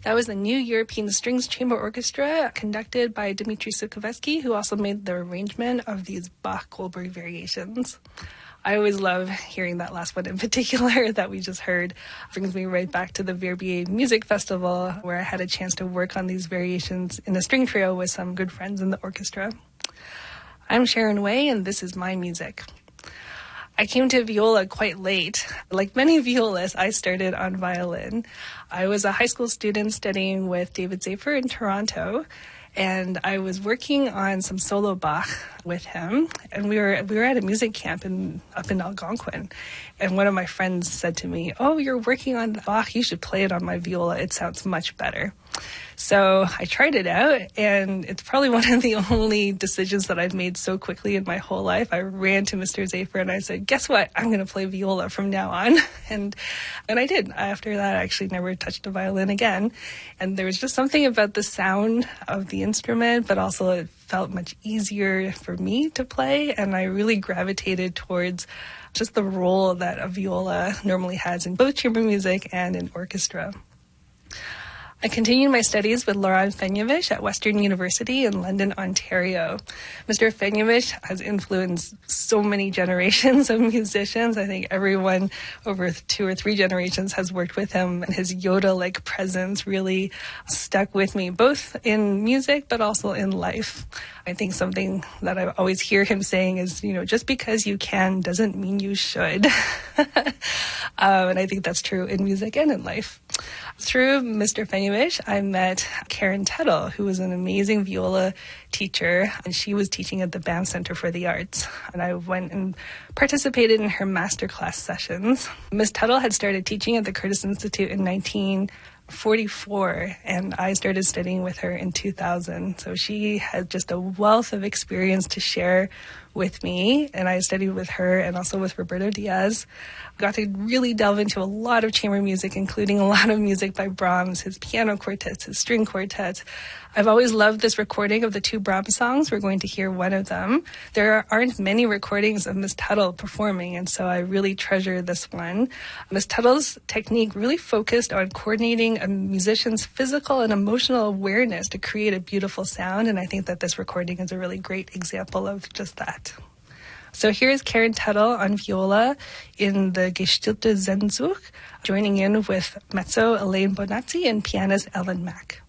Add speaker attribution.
Speaker 1: That was the New European Strings Chamber Orchestra, conducted by Dmitry Sokoveski, who also made the arrangement of these Bach-Goldberg variations. I always love hearing that last one in particular that we just heard. It brings me right back to the Verbier Music Festival, where I had a chance to work on these variations in a string trio with some good friends in the orchestra. I'm Sharon Way, and this is my music. I came to viola quite late. Like many violists, I started on violin. I was a high school student studying with David Zafer in Toronto, and I was working on some solo Bach with him. And we were at a music camp up in Algonquin. And one of my friends said to me, "Oh, you're working on Bach. You should play it on my viola. It sounds much better." So I tried it out, and it's probably one of the only decisions that I've made so quickly in my whole life. I ran to Mr. Zafer and I said, "Guess what? I'm going to play viola from now on." And I did. After that, I actually never touched a violin again. And there was just something about the sound of the instrument, but also it felt much easier for me to play. And I really gravitated towards just the role that a viola normally has in both chamber music and in orchestra. I continued my studies with Laurent Fenyevich at Western University in London, Ontario. Mr. Fenyevich has influenced so many generations of musicians. I think everyone over 2 or 3 generations has worked with him, and his Yoda-like presence really stuck with me, both in music but also in life. I think something that I always hear him saying is, just because you can doesn't mean you should. And I think that's true in music and in life. Through Mr. Fenyevich, I met Karen Tuttle, who was an amazing viola teacher, and she was teaching at the Banff Center for the Arts. And I went and participated in her masterclass sessions. Ms. Tuttle had started teaching at the Curtis Institute in 1944, and I started studying with her in 2000. So she had just a wealth of experience to share with me, and I studied with her and also with Roberto Diaz. Got to really delve into a lot of chamber music, including a lot of music by Brahms, his piano quartets, his string quartets. I've always loved this recording of the 2 Brahms songs. We're going to hear one of them. There aren't many recordings of Ms. Tuttle performing, and so I really treasure this one. Ms. Tuttle's technique really focused on coordinating a musician's physical and emotional awareness to create a beautiful sound, and I think that this recording is a really great example of just that. So here's Karen Tuttle on viola in the Gestillte Sehnsucht, joining in with mezzo Elaine Bonazzi and pianist Ellen Mack.